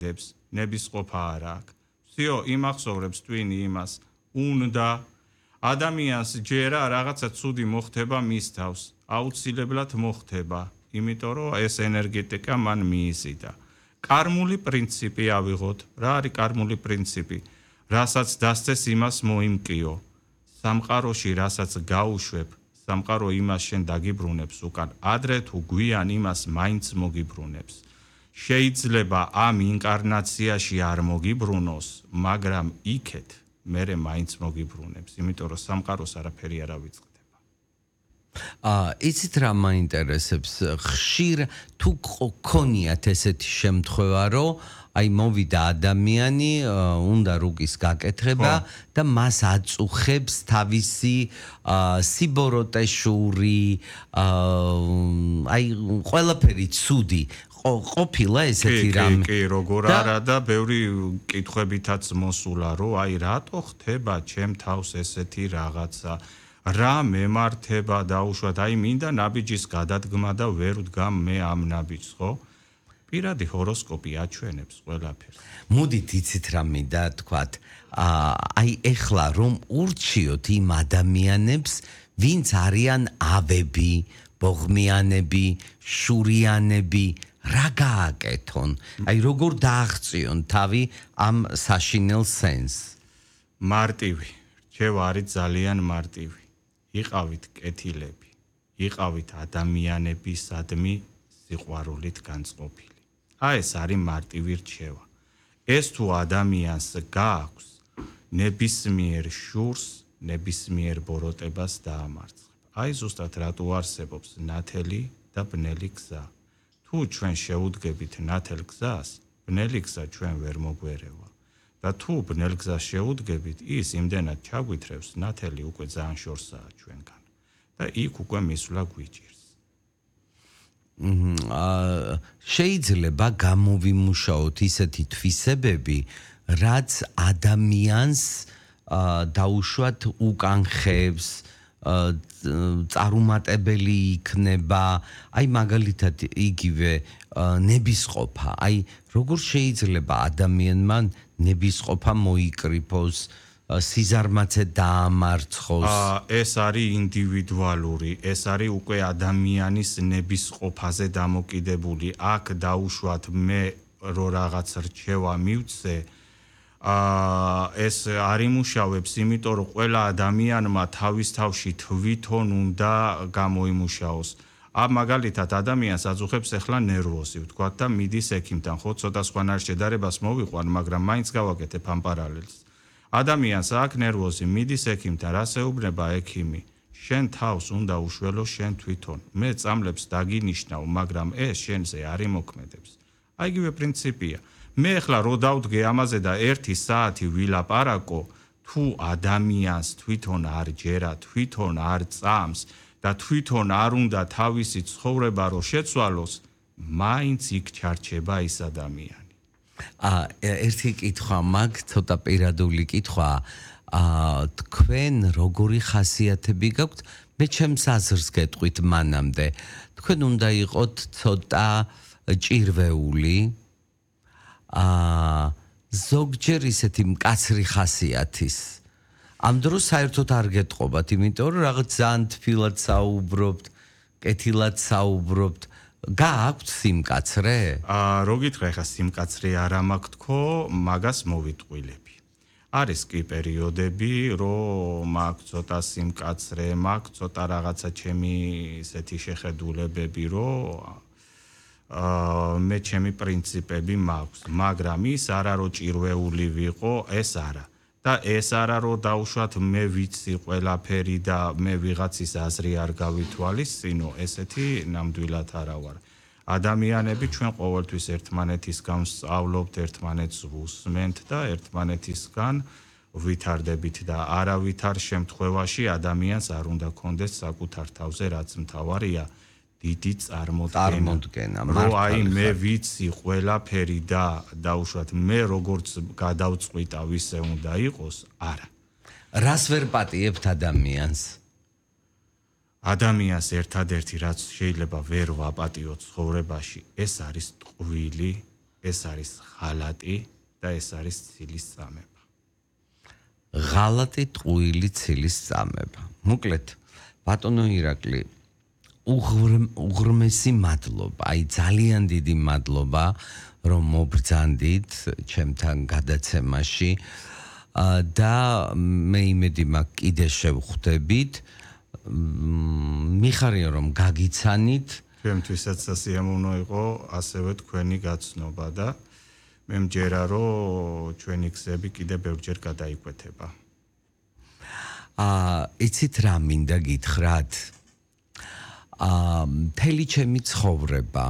ნებისყოფა არ აქვს. всё, იმახსოვრებს twin იმას, უნდა ადამიანს ჯერა რაღაცა ცუდი მოხდება მის თავს, აუცილებლად მოხდება, იმიტომ რომ ეს ენერგეტიკა მან მიიზიდა. კარმული პრინციპი ავიღოთ, რა არის კარმული პრინციპი? რასაც დასწეს იმას მოიმკიო. სამყაროში რასაც გაუშვებ, სამყარო იმას შენ დაგიბრუნებს უკან, ადრე თუ გვიან იმას მაინც მოგიბრუნებს. შეიძლება ამ ინკარნაციაში არ მოგიბრუნოს, მაგრამ იქეთ მერე მაინც მოგიბრუნებს, იმიტომ რომ სამყაროს არაფერი არ ავიწყდება. იცით რა მაინტერესებს, ხშირ თუ გქონიათ ესეთი შემთხვევა, რომ აი მოვიდა ადამიანი, უნდა რუგის გაკეთება და მას აწუხებს თავისი სიბოროტეშური, აი ყველაფერი ცუდი ყოფილა ესეთი რამე. კი, როგორ არა და ბევრი კითხვებითაც მოსულა, რომ აი რატო ხდება ჩემ თავს ესეთი რაღაცა, რა მემართება დაუშვათ, აი მინდა ნაბიჯის გადადგმა და ვერ ვდგამ მე ამ ნაბიჯს, ხო? პირადი ჰოროსკოპი აჩვენებს ყველაფერს. მოდით იცით რა მინდა თქვათ, აი ეხლა რომ ურჩიოთ იმ ადამიანებს, ვინც არიან ავები, ბოღმიანები, შურიანები, რა გააკეთონ? აი როგორ დააღწიონ თავი ამ საშინელ სენს? მარტივი, რჩევა არის ძალიან მარტივი. იყავით კეთილები, იყავით ადამიანებისადმი სიყვარულით განწყობილი. აი ეს არის მარტივი რჩევა. ეს თუ ადამიანს გააქვს, ნებისმიერ შურს, ნებისმიერ ბოროტებას დაამარცხებ. აი ზუსტად რატო არსებობს ნათელი და ბნელი გზა. თუ ჩვენ შეუდგებით ნათელ გზას, ბნელი გზა ჩვენ ვერ მოგვერევა. და თუ ბნელ გზას შეუდგებით, ის იმდენად ჩაგვითრევს, ნათელი უკვე ძალიან შორსაა ჩვენგან. და იქ უკვე მისვლა გვიჭირს. შეიძლება გამოვიმუშაოთ ისეთი თვისებები, რაც ადამიანს დაუშვათ უკანხებს, წარუმატებელი იქნება, აი მაგალითად იგივე ნებისყოფა, აი როგორ შეიძლება ადამიანმა ნებისყოფა მოიკრიფოს, სიზარმაცე დაამარცხოს. ეს არის ინდივიდუალური, ეს არის უკვე ადამიანის ნებისყოფაზე დამოკიდებული. აქ დაუშვათ მე რო რაღაც რჩევა მივცე, ეს არ იმუშავებს, იმიტომ რომ ყველა ადამიანმა თავის თავში თვითონ უნდა გამოიმუშაოს. მაგალითად ადამიანს აწუხებს ახლა ნერვოზი, ვთქვათ და მიდის ექიმთან, ხო, ცოტა სხვანაირ შედარებას მოვიყვან, მაგრამ მაინც გავაკეთებ ამ პარალელს. ადამიანს აქვს ნერვოზი, მიდის ექიმთან, რას ეუბნება ექიმი? შენ თავს უნდა უშველო შენ თვითონ. მე წამლებს დაგინიშნავ, მაგრამ ეს შენზე არ იმოქმედებს. აი იგივე პრინციპია. მე ახლა რო დავდგე ამაზე და 1 საათი ვილაპარაკო, თუ ადამიანს თვითონ არ ჯერა, თვითონ არ წამს და თვითონ არ უნდა თავისი ცხოვრება რო შეცვალოს, მაინც იქ ჩარჩება ის ადამიანი. ერთი კითხვა მაქვს, ცოტა პირადული კითხვა. თქვენ როგორი ხასიათები გაქვთ? მე ჩემს აზრს გეტყვით მანამდე. თქვენ უნდა იყოთ ცოტა ჭირვეული. ზოგჯერ ისეთი მკაცრი ხასიათის. ამ დროს საერთოდ არ გეტყობათ, იმიტომ რომ რაღაც ძალიან თბილად საუბრობთ, კეთილად საუბრობთ. გააქვთ სიმკაცრე? რო გითხრა ხა სიმკაცრე არა მაქვს თქო, მაგას მოვიტყვილები. არის კი პერიოდები, რომ მაქვს ცოტა სიმკაცრე, მაქვს ცოტა რაღაცა ჩემი ესეთი შეხედულებები, რომ მე ჩემი პრინციპები მაქვს, მაგრამ ის არა რომ ჭირვეული ვიყო, ეს არა. და ეს არა რომ დაუშვათ მე ვიცი ყველაფერი და მე ვიღაცის აზრი არ გავითვალისწინო, ესეთი ნამდვილად არა ვარ. ადამიანები ჩვენ ყოველთვის ერთმანეთისგან ვსწავლობთ, ერთმანეთს ვუსმენთ და ერთმანეთისგან ვითარდებით და არავითარ შემთხვევაში ადამიანს არ უნდა კონდეს საკუთარ თავზე რაც მთავარია დიდი წარმოდგენა. რომ აი მე ვიცი ყველაფერი და დაუშვათ მე როგორც გადავწყვიტა ვისე უნდა იყოს, არა. რას ვერ პატიებთ ადამიანს? ადამიანს ერთადერთი რაც შეიძლება ვერ ვაპატიოთ ცხოვრებაში, ეს არის ტყვილი ეს არის ღალატი და ეს არის ცილის წამება. ღალატი, ტყუილი, ცილის წამება. მოკლედ, ბატონო ირაკლი, უღრმესი მადლობა, აი ძალიან დიდი მადლობა, რომ მობრძანდით ჩემთან გადაცემაში და მე იმედი მაქვს კიდე შევხვდებით. მიხარია რომ გაგიცანით. ჩვენთვისაც სასიამოვნო იყო ასევე თქვენი გაცნობა და მე მჯერა რომ ჩვენი გზები კიდე ბევრჯერ გადაიკვეთება. იცით რა მინდა გითხრათ? მთელი ჩემი ცხოვრება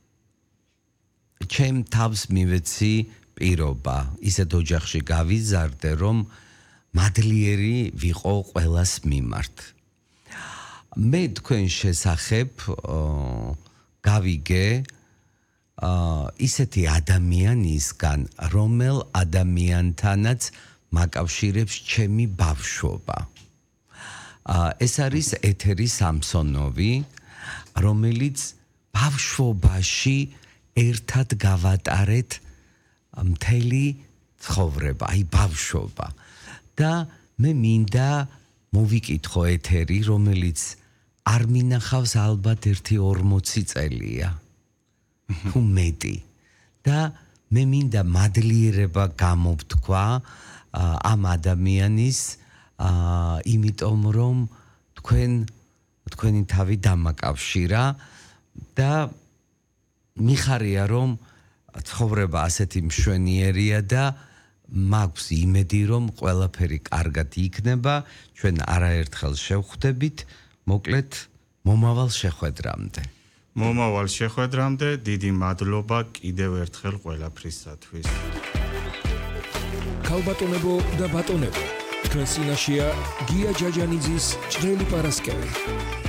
ჩემ თავს მივეცი პირობა, ისეთ ოჯახში გავიზარდე, რომ მადლიერი ვიყო ყველას მიმართ. მე თქვენ შესახებ გავიგე ისეთი ადამიანისგან, რომელ ადამიანთანაც მაკავშირებს ჩემი ბავშვობა. ეს არის ეთერი სამსონოვი, რომელიც ბავშვობაში ერთად გავატარეთ მთელი ცხოვრება, აი ბავშვობა. და მე მინდა მოვიკითხო ეთერი, რომელიც არ მინახავს ალბათ 1-40 წელია. თუ მეტი. და მე მინდა მადლიერება გამოვთქვა ამ ადამიანის, იმიტომ რომ თქვენი თავი დამაკავშირა და მიხარია რომ ცხოვრება ასეთი მშვენიერია და მაქვს იმედი რომ ყველაფერი კარგად იქნება, ჩვენ არაერთხელ შევხვდებით, მოკლედ მომავალ შეხვედრამდე. მომავალ შეხვედრამდე დიდი მადლობა კიდევ ერთხელ ყველაფრისათვის. ქალბატონებო და ბატონებო, თქვენ წინაშეა გია ჯაჯანიძის ჭრელი პარასკევი.